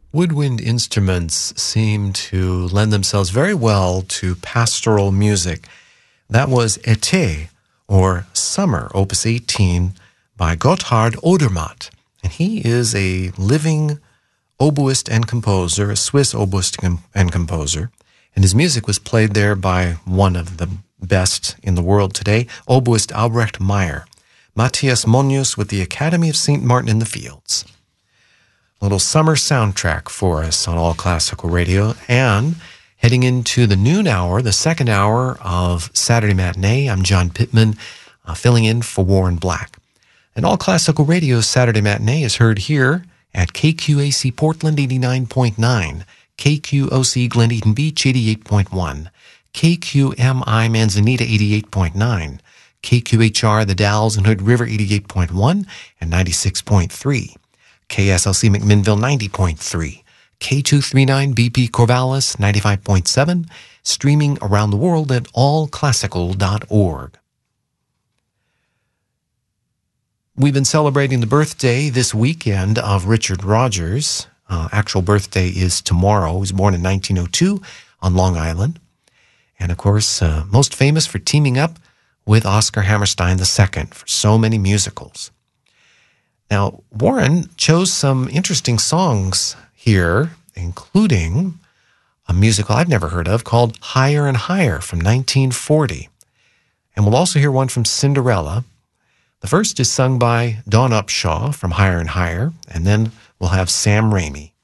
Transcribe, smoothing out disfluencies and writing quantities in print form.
Woodwind instruments seem to lend themselves very well to pastoral music. That was Été, or Summer, Opus 18, by Gotthard Odermatt. And he is a living oboist and composer, a Swiss oboist and composer. And his music was played there by one of the best in the world today, oboist Albrecht Meyer. Matthias Monius with the Academy of St. Martin in the Fields. A little summer soundtrack for us on All Classical Radio. And heading into the noon hour, the second hour of Saturday Matinee, I'm John Pittman, filling in for Warren Black. And All Classical Radio's Saturday Matinee is heard here at KQAC Portland 89.9, KQOC Glen Eden Beach 88.1, KQMI Manzanita 88.9, KQHR The Dalles and Hood River 88.1 and 96.3, KSLC McMinnville 90.3, K239 BP Corvallis 95.7, streaming around the world at allclassical.org. We've been celebrating the birthday this weekend of Richard Rodgers. Actual birthday is tomorrow. He was born in 1902 on Long Island. And of course, most famous for teaming up with Oscar Hammerstein II for so many musicals. Now, Warren chose some interesting songs here, including a musical I've never heard of called Higher and Higher from 1940. And we'll also hear one from Cinderella. The first is sung by Dawn Upshaw from Higher and Higher, and then we'll have Sam Raimi.